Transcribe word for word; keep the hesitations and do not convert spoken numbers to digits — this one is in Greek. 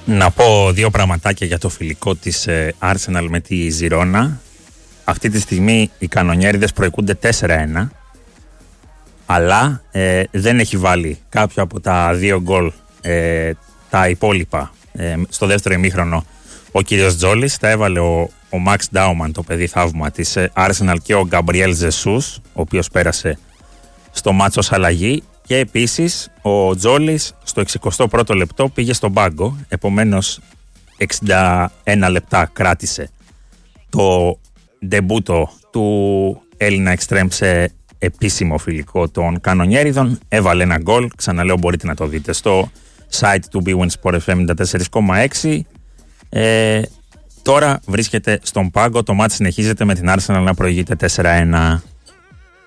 Να πω δύο πραγματάκια για το φιλικό της Arsenal με τη Ζιρόνα. Αυτή τη στιγμή οι κανονιέριδες προηγούνται τέσσερα ένα, αλλά ε, δεν έχει βάλει κάποιο από τα δύο γκολ ε, τα υπόλοιπα ε, στο δεύτερο ημίχρονο ο κύριος Τζόλης. Τα έβαλε ο, ο Max Dauman, το παιδί θαύμα της Arsenal, και ο Γκαμπριέλ Ζεσούς, ο οποίος πέρασε στο μάτσο ως αλλαγή. Και επίσης ο Τζόλης στο εξηκοστό πρώτο λεπτό πήγε στον πάγκο, επομένως εξήντα ένα λεπτά κράτησε το ντεμπούτο του Έλληνα εξτρέμ σε επίσημο φιλικό των κανονιέριδων. Έβαλε ένα γκολ, ξαναλέω μπορείτε να το δείτε στο site του Bwin Sport εφ εμ ενενήντα τέσσερα κόμμα έξι. Ε, τώρα βρίσκεται στον πάγκο, το μάτι συνεχίζεται με την Arsenal να προηγείται τέσσερα ένα.